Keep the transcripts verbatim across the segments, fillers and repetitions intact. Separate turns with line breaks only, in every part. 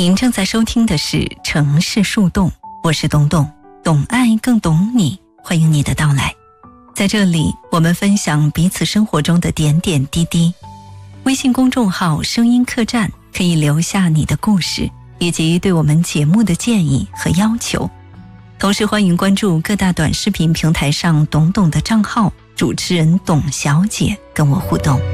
您正在收听的是城市树洞，我是东东，懂爱更懂你，欢迎你的到来。在这里，我们分享彼此生活中的点点滴滴。微信公众号声音客栈可以留下你的故事，以及对我们节目的建议和要求。同时欢迎关注各大短视频平台上懂懂的账号，主持人董小姐跟我互动。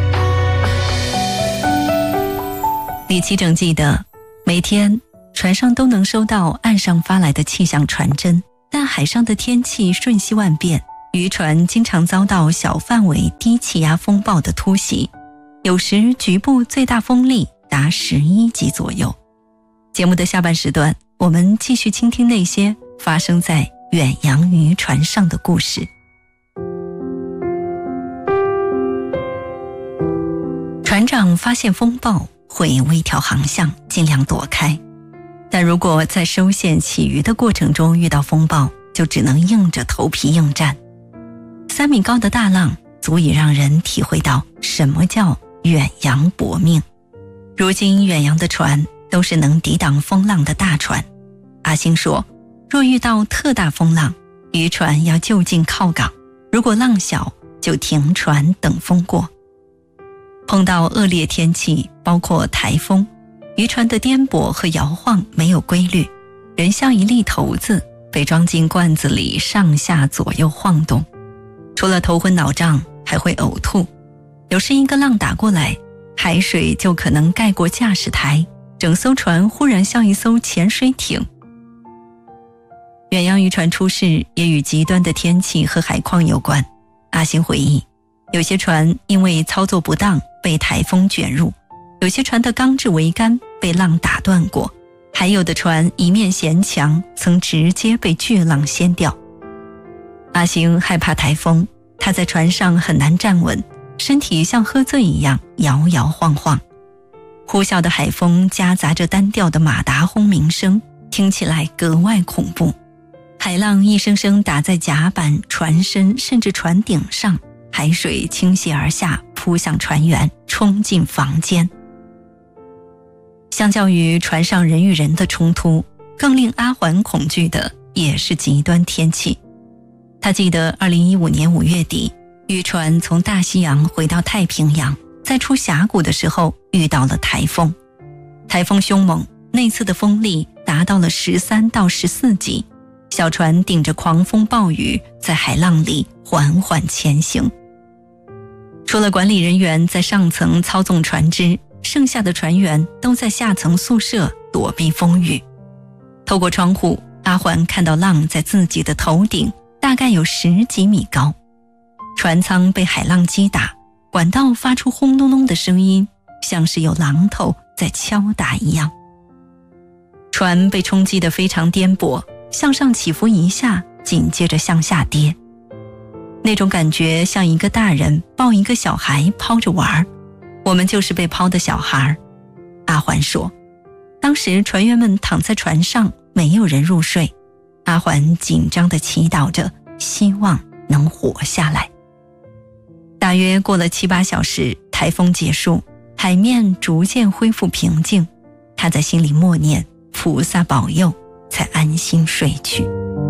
李奇整记得，每天船上都能收到岸上发来的气象传真，但海上的天气瞬息万变，渔船经常遭到小范围低气压风暴的突袭，有时局部最大风力达十一级左右。节目的下半时段，我们继续倾听那些发生在远洋渔船上的故事。船长发现风暴会微调航向，尽量躲开，但如果在收线起渔的过程中遇到风暴，就只能硬着头皮应战。三米高的大浪足以让人体会到什么叫远洋搏命。如今远洋的船都是能抵挡风浪的大船。阿星说，若遇到特大风浪，渔船要就近靠港，如果浪小就停船等风过。碰到恶劣天气，包括台风，渔船的颠簸和摇晃没有规律，人像一粒骰子被装进罐子里，上下左右晃动，除了头昏脑胀还会呕吐。有时一个浪打过来，海水就可能盖过驾驶台，整艘船忽然像一艘潜水艇。远洋渔船出事也与极端的天气和海况有关。阿星回忆，有些船因为操作不当被台风卷入，有些船的钢制桅杆被浪打断过，还有的船一面舷墙曾直接被巨浪掀掉。阿星害怕台风，他在船上很难站稳，身体像喝醉一样摇摇晃晃。呼啸的海风夹杂着单调的马达轰鸣声，听起来格外恐怖。海浪一声声打在甲板、船身甚至船顶上，海水倾泻而下，扑向船员，冲进房间。相较于船上人与人的冲突，更令阿环恐惧的也是极端天气。他记得二零一五年五月底，渔船从大西洋回到太平洋，在出峡谷的时候遇到了台风。台风凶猛，那次的风力达到了十三到十四级，小船顶着狂风暴雨在海浪里缓缓前行。除了管理人员在上层操纵船只，剩下的船员都在下层宿舍躲避风雨。透过窗户，阿环看到浪在自己的头顶，大概有十几米高。船舱被海浪击打，管道发出轰隆隆的声音，像是有榔头在敲打一样。船被冲击得非常颠簸，向上起伏一下，紧接着向下跌。那种感觉像一个大人抱一个小孩抛着玩，我们就是被抛的小孩。阿环说，当时船员们躺在船上，没有人入睡，阿环紧张地祈祷着，希望能活下来。大约过了七八小时，台风结束，海面逐渐恢复平静，他在心里默念菩萨保佑，才安心睡去。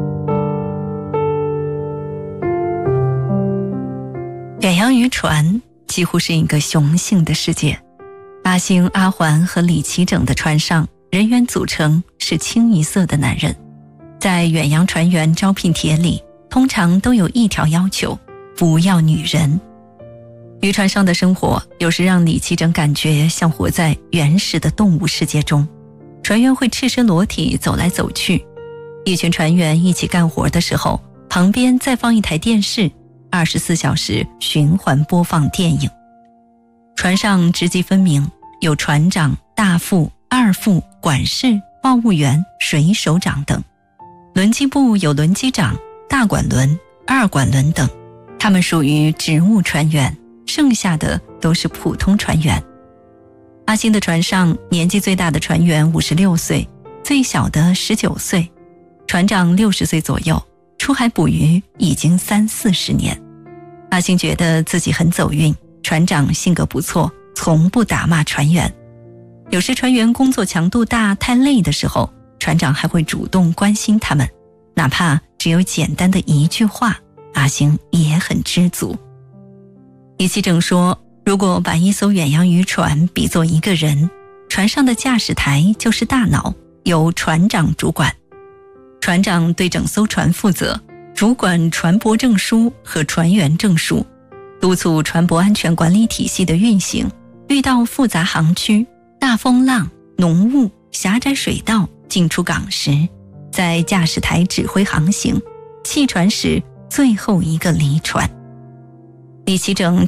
远洋渔船几乎是一个雄性的世界。阿星、阿环和李奇整的船上人员组成是清一色的男人。在远洋船员招聘帖里，通常都有一条要求，不要女人。渔船上的生活有时让李奇整感觉像活在原始的动物世界中，船员会赤身裸体走来走去，一群船员一起干活的时候，旁边再放一台电视，二十四小时循环播放电影。船上职级分明，有船长、大副、二副、管事、报务员、水手长等。轮机部有轮机长、大管轮、二管轮等，他们属于职务船员，剩下的都是普通船员。阿星的船上年纪最大的船员五十六岁，最小的十九岁，船长六十岁左右，出海捕鱼已经三四十年。阿星觉得自己很走运，船长性格不错，从不打骂船员。 有时船员工作强度大太累的时候，船长还会主动关心他们，哪怕只有简单的一句话，阿星也很知足。李其正说，如果把一艘远洋渔船比作一个人，船上的驾驶台就是大脑，由船长主管。船长对整艘船负责，主管船舶证书和船员证书，督促船舶安全管理体系的运行。遇到复杂航区、大风浪、浓雾、狭窄水道、进出港时，在驾驶台指挥航行，弃船时最后一个离船。李其正